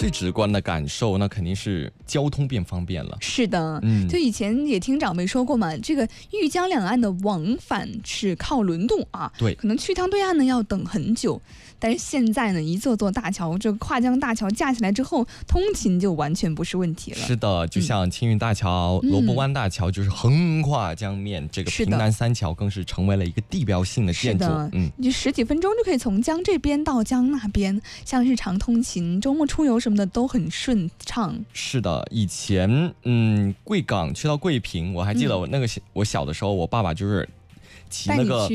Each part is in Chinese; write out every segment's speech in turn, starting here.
最直观的感受那肯定是交通变方便了。 是的，就以前也听长辈说过嘛，这个豫江两岸的往返是靠轮渡啊， 对， 可能去趟对岸呢要等很久，但是现在呢，一座座大桥，这个跨江大桥架起来之后，通勤就完全不是问题了。 是的，就像青云大桥、萝卜湾大桥，就是横跨江面，这个平南三桥更是成为了一个地标性的建筑。 就10几分钟就可以从江这边到江那边，像日常通勤、周末出游什么的都很顺畅。 是的，以前贵港去到贵平，我还记得我小的时候，我爸爸就是骑那个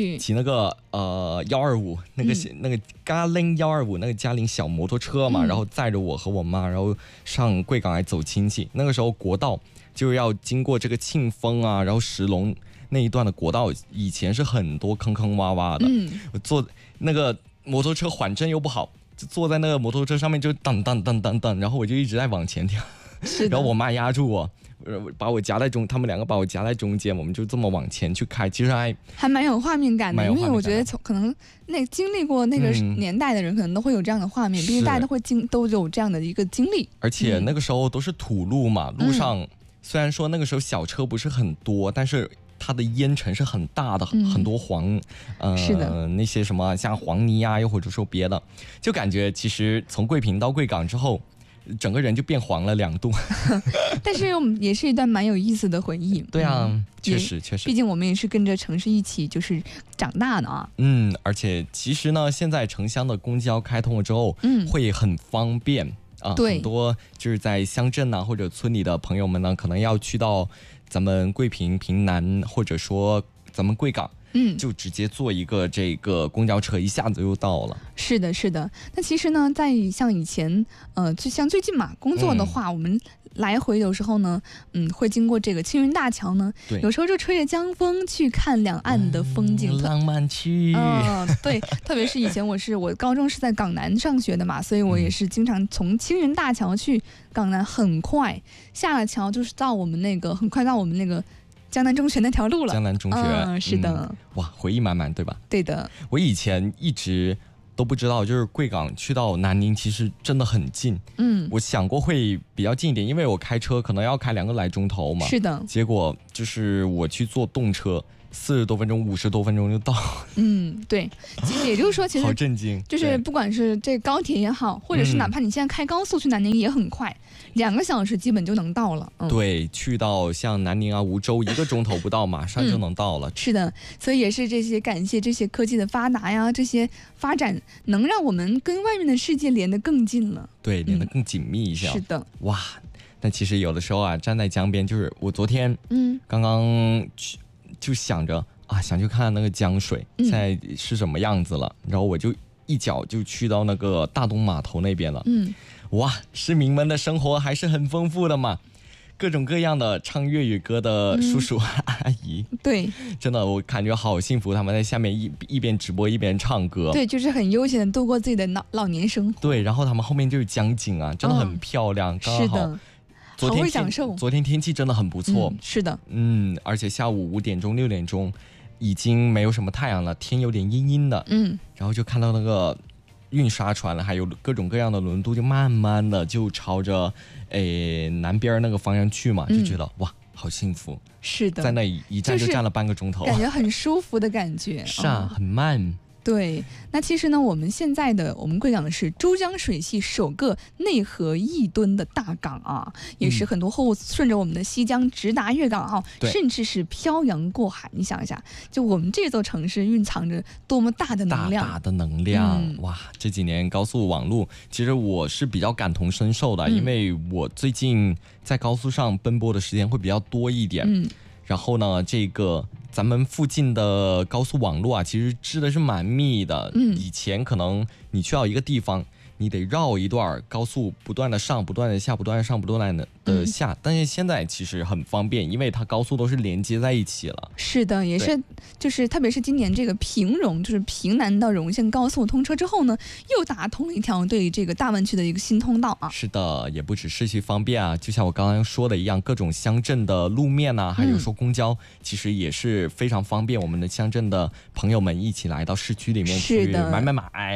125那个嘉陵125那个嘉陵小摩托车嘛，然后载着我和我妈，然后上贵港来走亲戚。那个时候国道就是要经过这个庆丰啊，然后石龙那一段的国道，以前是很多坑坑洼洼的。我坐那个摩托车缓震又不好，就坐在那个摩托车上面就当当当当当，然后我就一直在往前跳，然后我妈压住我。把我夹在他们两个把我夹在中间，我们就这么往前去开，其实还蛮有画面感的，因为我觉得可能经历过那个年代的人，可能都会有这样的画面，毕竟大家都有这样的一个经历。 而且那个时候都是土路嘛，路上虽然说那个时候小车不是很多，但是它的烟尘是很大的，很多是的， 那些什么像黄泥啊，又或者说别的，就感觉其实从贵平到贵港之后，整个人就变黄了2度。 但是也是一段蛮有意思的回忆。 对啊，确实， 毕竟我们也是跟着城市一起就是长大的啊。 而且其实呢，现在城乡的公交开通了之后，会很方便啊。 对， 很多就是在乡镇啊或者村里的朋友们呢，可能要去到咱们贵平、平南，或者说咱们贵港。就直接坐一个这个公交车，一下子就到了。是的， 是的。那其实呢，在像以前，就像最近嘛，工作的话，我们来回有时候呢，会经过这个青云大桥呢，有时候就吹着江风去看两岸的风景， 浪漫去。 对，特别是以前我高中是在港南上学的嘛，所以我也是经常从青云大桥去港南，很快下了桥就是到我们那个很快到我们那个江南中学那条路了。 江南中学， 是的。 哇，回忆满满，对吧？ 对的。 我以前一直都不知道，就是贵港去到南宁其实真的很近。我想过会比较近一点，因为我开车可能要开2个来钟头嘛。 是的。 结果就是我去坐动车，40多分钟、50多分钟就到。 对。其实也就是说，其实好震惊。 就是不管是这高铁也好，或者是哪怕你现在开高速去南宁也很快，2个小时基本就能到了。 对，去到像南宁啊、梧州1个钟头不到，马上就能到了。 是的，所以也是感谢这些科技的发达呀，这些发展能让我们跟外面的世界连得更近了。 对，连得更紧密一些。 是的。 哇，但其实有的时候啊，站在江边，就是我昨天刚刚就想着想去看那个江水现在是什么样子了，然后我就一脚就去到那个大东码头那边了。哇，市民们的生活还是很丰富的嘛，各种各样的唱粤语歌的叔叔阿姨。 对， 真的我感觉好幸福，他们在下面一边直播一边唱歌。 对，就是很悠闲的度过自己的老年生活。 对，然后他们后面就是江景啊，真的很漂亮。 是的，好会享受。 昨天天气真的很不错。 是的。 而且下午5点钟、6点钟已经没有什么太阳了，天有点阴阴的。然后就看到那个运沙船了，还有各种各样的轮渡，就慢慢的就朝着南边那个方向去嘛，就觉得哇，好幸福。 是的， 在那一站就站了半个钟头， 感觉很舒服的感觉。 是啊，很慢。 对，那其实呢，我们现在我们贵港是珠江水系首个内河1吨的大港啊，也是很多货物顺着我们的西江直达粤港澳，甚至是漂洋过海。你想一下，就我们这座城市蕴藏着多么大的能量， 大的能量。哇，这几年高速网路，其实我是比较感同身受的，因为我最近在高速上奔波的时间会比较多一点。然后呢，这个咱们附近的高速网络啊，其实织的是蛮密的。以前可能你去到一个地方，你得绕一段高速，不断的上，不断的下，不断的上，不断的下。但是现在其实很方便，因为它高速都是连接在一起了。 是的，也是，就是特别是今年这个平蓉，就是平南到容县高速通车之后呢，又打通了一条对这个大湾区的一个新通道啊。 是的，也不只是去方便啊，就像我刚刚说的一样，各种乡镇的路面啊，还有说公交，其实也是非常方便我们的乡镇的朋友们一起来到市区里面去买， 对，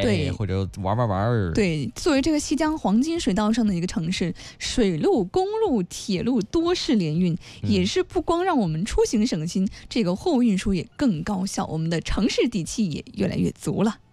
或者玩儿。 对，作为这个西江黄金水道上的一个城市，水路、公路、铁路多式联运，也是不光让我们出行省心，这个货物运输也更高效，我们的城市底气也越来越足了。